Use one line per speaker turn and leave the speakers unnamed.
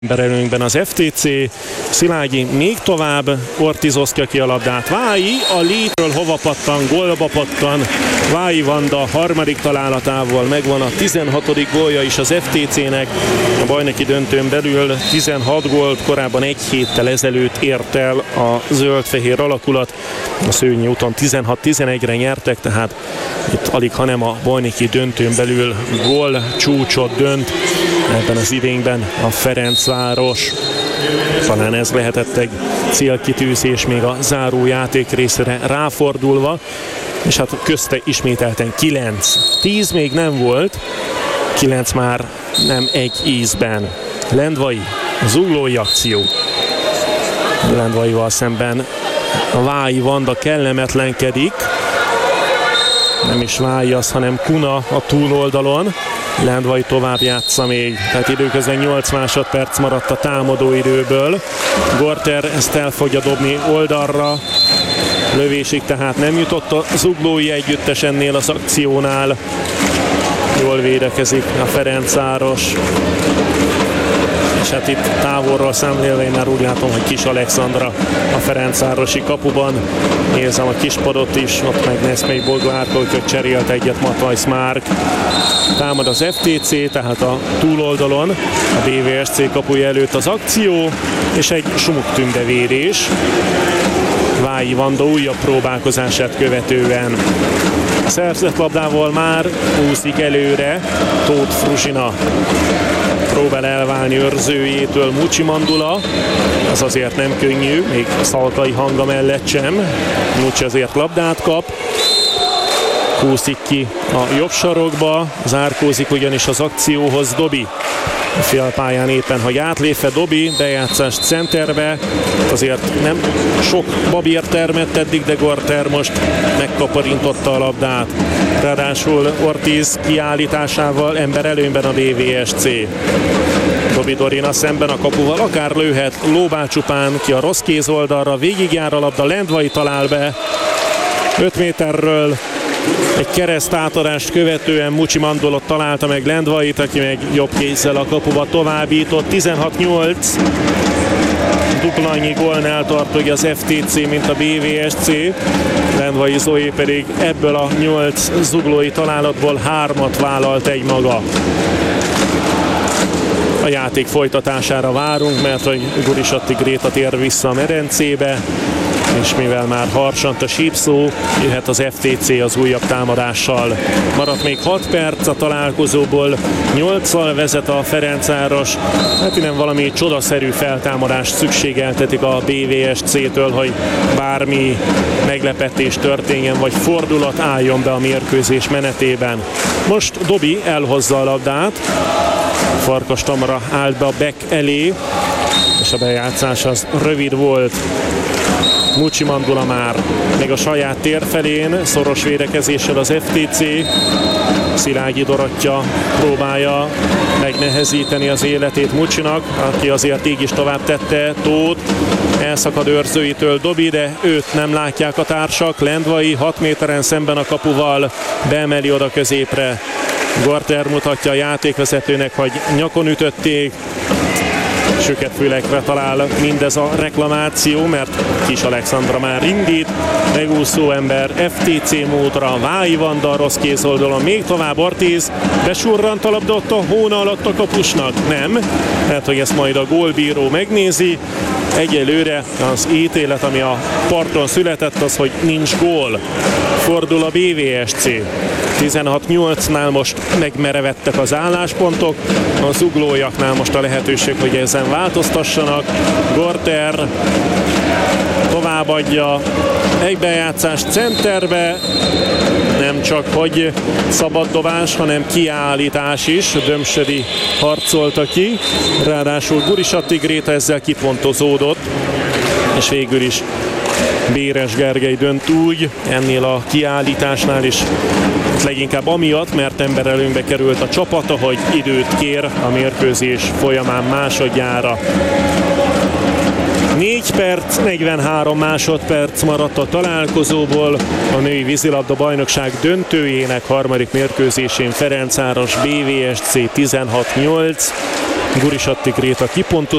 Emberelőnkben az FTC, Szilágyi még tovább, Ortiz osztja ki a labdát. Vályi a létről hova pattan, gólba pattan. Vályi Vanda harmadik találatával megvan a 16. gólja is az FTC-nek. A bajnoki döntőn belül 16 gólt korábban egy héttel ezelőtt ért el a zöld-fehér alakulat. A Szőnyi úton 16-11-re nyertek, tehát itt alig, hanem a bajnoki döntőn belül gól csúcsot dönt. Ebben az idényben a Ferencváros. Talán ez lehetett egy célkitűzés még a záró játék részére ráfordulva. És hát közte ismételten 9. 10 még nem volt, 9 már nem egy ízben. Lendvai, zuglói akció. Lendvaival szemben a Vályi Vanda kellemetlenkedik. Nem is Vályi az, hanem Kuna a túloldalon. Lendvai tovább játsza még, tehát időközben 8 másodperc maradt a támadó időből. Gorter ezt el fogja dobni oldalra. Lövésig tehát nem jutott a zuglói együttes ennél az akciónál. Jól védekezik a Ferencváros. És hát itt távolról szemlélve én már úgy látom, hogy Kis Alexandra a ferencvárosi kapuban. Nézem a kispadot is, ott meg Neszmely Bolgárka, úgyhogy cserélt egyet Matajsz Márk. Támad az FTC, tehát a túloldalon, a BVSC kapuja előtt az akció, és egy sumuktündevédés. Vályi Vanda újabb próbálkozását követően. A szerzett labdával már úszik előre Tóth Fruzsina. Próbál elválni őrzőjétől Mucsi Mandula. Ez azért nem könnyű, még Szalkai Hanga mellett sem. Mucsi azért labdát kap. Kúszik ki a jobb sarokba, zárkózik ugyanis az akcióhoz Dobi. A félpályán éppen, hogy átlépve Dobi, bejátszás centerbe. Azért nem sok babír termett eddig, de Gorter most megkaparintotta a labdát. Ráadásul Ortiz kiállításával ember előnyben a BVSC. Dobi Dorina szemben a kapuval, akár lőhet, lóbál csupán ki a rossz kéz oldalra, végigjár a labda, Lendvai talál be 5 méterről. Egy kereszt átadást követően Mucsi Mandolot találta meg Lendvait, aki meg jobb kézzel a kapuba továbbított. 16-8. Dupla annyi gólnál tart ugye az FTC, mint a BVSC. Lendvai Zoé pedig ebből a 8 zuglói találatból 3-at vállalt egymaga. A játék folytatására várunk, mert hogy Gurisatti Gréta tér vissza a medencébe, és mivel már harsant a sípszó, jöhet az FTC az újabb támadással. Maradt még 6 perc a találkozóból, 8-szal vezet a Ferencváros. Hát innen valami csodaszerű feltámadást szükségeltetik a BVSC-től, hogy bármi meglepetés történjen, vagy fordulat álljon be a mérkőzés menetében. Most Dobi elhozza a labdát, Farkas Tamara állt be a back elé, és a bejátszás az rövid volt. Mucsi Mandula már még a saját tér felén, szoros védekezéssel az FTC. Szilágyi Dorottya próbálja megnehezíteni az életét Mucsinak, aki azért így is tovább tette. Tóth elszakad őrzőitől Dobi, de őt nem látják a társak. Lendvai 6 méteren szemben a kapuval beemeli oda középre. Gorter mutatja a játékvezetőnek, hogy nyakon ütötték. Süket fülekre talál mindez a reklamáció, mert Kis Alexandra már indít. Megúszó ember FTC módra, Vályi Vanda rossz kézoldalon, még tovább Ortiz, besurrant a labda ott a hóna alatt a kapusnak. Nem, hát hogy ezt majd a gólbíró megnézi. Egyelőre az ítélet, ami a parton született, az, hogy nincs gól. Fordul a BVSC. 16-8-nál most megmerevettek az álláspontok. A zuglóiaknál most a lehetőség, hogy ezen változtassanak. Gorter továbbadja egy bejátszás centerbe. Nem csak hogy szabad dobás, hanem kiállítás is. Dömsödi harcolta ki. Ráadásul Gurisatti Gréta ezzel kipontozódott. És végül is Béres Gergely dönt úgy ennél a kiállításnál is, leginkább amiatt, mert emberelőnybe került a csapata, hogy időt kér a mérkőzés folyamán másodjára. 4 perc, 43 másodperc maradt a találkozóból. A női vízilabda bajnokság döntőjének harmadik mérkőzésén Ferencváros BVSC 16-8. Gurisatti Gréta kipontozó.